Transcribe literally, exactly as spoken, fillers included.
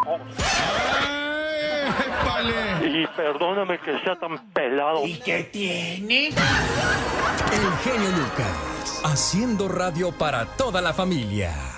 lejos. ¡Ay, épale! Y perdóname que sea tan pelado. ¿Y qué tiene? El genio Lucas, haciendo radio para toda la familia.